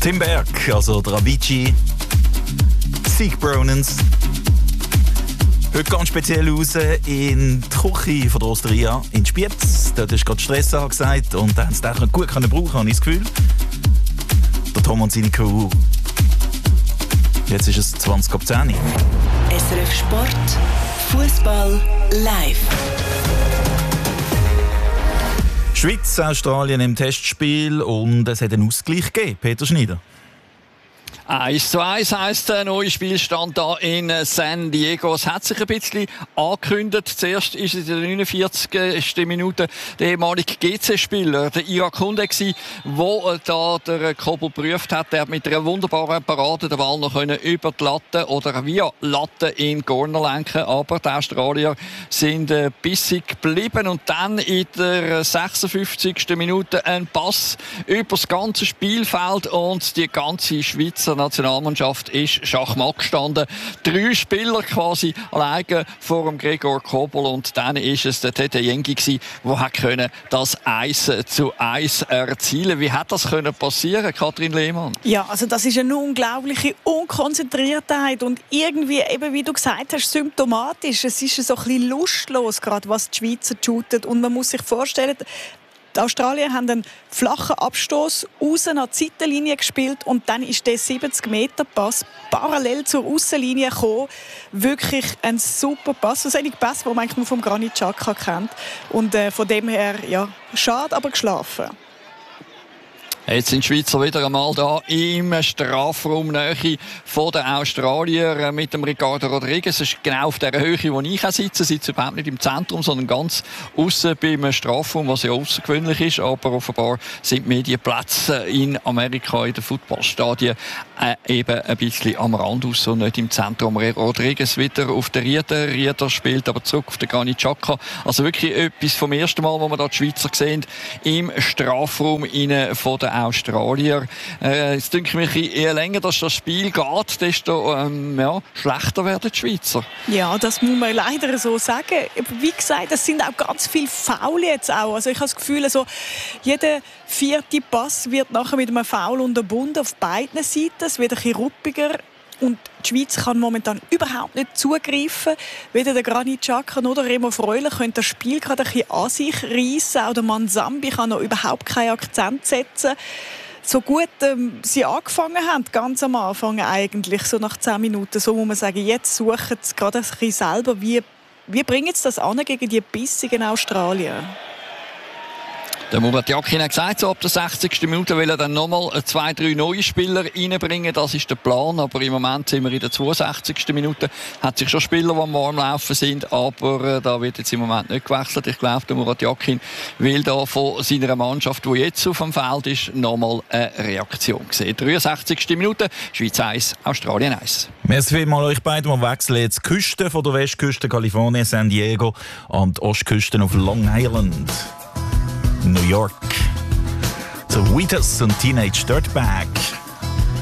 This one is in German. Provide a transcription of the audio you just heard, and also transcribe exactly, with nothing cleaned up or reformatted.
Tim Berg, also der Avicii, Sieg Bronens. Heute ganz speziell raus in die Küche von der Osteria in Spiez. Dort ist gerade Stress angesagt und da haben sie den gut brauchen können, habe ich das Gefühl. Der Tom und seine Crew. Jetzt ist es zwanzig ab zehn. S R F Sport, Fußball live. Schweiz, Australien im Testspiel und es hat einen Ausgleich gegeben. Peter Schneider. eins zu eins heisst der neue Spielstand hier in San Diego. Es hat sich ein bisschen angekündigt. Zuerst war es in der neunundvierzigsten Minute der ehemalige G C-Spieler, der Irak Hunde, der da der Kobel geprüft hat. Er hat mit einer wunderbaren Parade den Ball noch über die Latte oder via Latte in Corner lenken. Aber die Australier sind äh, bissig geblieben. Und dann in der sechsundfünfzigsten Minute ein Pass über das ganze Spielfeld und die ganze Schweizer Nationalmannschaft ist Schachmatt gestanden. Drei Spieler quasi alleine vor dem Gregor Kobel und dann ist es der Tete Yengi gsi, der das eins zu eins erzielen. Wie hat das können passieren, Kathrin Lehmann? Ja, also das ist eine unglaubliche Unkonzentriertheit und irgendwie eben, wie du gesagt hast, symptomatisch. Es ist so ein bisschen lustlos, gerade was die Schweizer shooten und man muss sich vorstellen, die Australier haben einen flachen Abstoß raus an die Seitenlinie gespielt und dann ist der siebzig Meter Pass parallel zur Aussenlinie gekommen. Wirklich ein super Pass. Das ist ein Pass, den man eigentlich nur vom Granit Xhaka kennt. Und äh, von dem her, ja, schade, aber geschlafen. Jetzt sind die Schweizer wieder einmal da im Strafraum Nähe von den Australier mit dem Ricardo Rodriguez. Das ist genau auf der Höhe, wo ich auch sitze. Ich sitze überhaupt nicht im Zentrum, sondern ganz außen beim Strafraum, was ja außergewöhnlich ist. Aber offenbar sind Medienplätze in Amerika in den Footballstadien äh, eben ein bisschen am Rand aus und nicht im Zentrum. Rodriguez wieder auf der Rieder. Rieder spielt aber zurück auf den Granit Xhaka. Also wirklich etwas vom ersten Mal, wo wir da die Schweizer sehen, im Strafraum innen von den Australier. Äh, jetzt denke ich mir, je länger das, das Spiel geht, desto ähm, ja, schlechter werden die Schweizer. Ja, das muss man leider so sagen. Wie gesagt, es sind auch ganz viele Foul jetzt auch. Also ich habe das Gefühl, also jeder vierte Pass wird nachher mit einem Foul unterbunden auf beiden Seiten. Es wird ein bisschen ruppiger. Und die Schweiz kann momentan überhaupt nicht zugreifen. Weder der Granit Xhaka noch der Remo Freuler können das Spiel gerade ein bisschen an sich reissen. Auch der Manzambi kann noch überhaupt keinen Akzent setzen. So gut ähm, sie angefangen haben, ganz am Anfang eigentlich, so nach zehn Minuten, so muss man sagen, jetzt suchen sie gerade ein bisschen selber, wie, wie bringen sie das an gegen die bissigen Australier? Der Murat Yakin hat gesagt, so ab der sechzigsten Minute will er dann nochmal zwei, drei neue Spieler reinbringen. Das ist der Plan. Aber im Moment sind wir in der zweiundsechzigsten Minute. Hat sich schon Spieler, die am Warmlaufen sind. Aber äh, da wird jetzt im Moment nicht gewechselt. Ich glaube, der Murat Yakin will da von seiner Mannschaft, die jetzt auf dem Feld ist, nochmal eine Reaktion sehen. dreiundsechzigste Minute. Schweiz eins, Australien eins. Merci vielmals euch beiden. Wir wechseln jetzt die Küste von der Westküste Kalifornien, San Diego, an die Ostküste auf Long Island, New York. So Wheatus und Teenage Dirtbag.